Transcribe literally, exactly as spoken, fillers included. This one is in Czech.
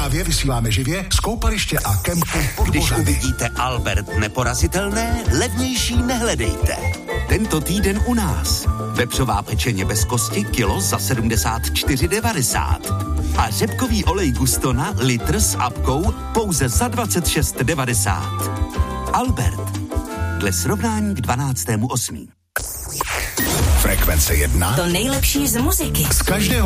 Trnavě vysíláme živě z koupaliště a kempu Podbořany. Když uvidíte Albert neporazitelné, levnější nehledejte. Tento týden u nás. Vepřová pečeně bez kosti kilo za sedmdesát čtyři devadesát. A řepkový olej Gustona litr s apkou pouze za dvacet šest devadesát. Albert. Dle srovnání k dvanáctému osmého Frekvence jedna. To nejlepší z muziky. Z každého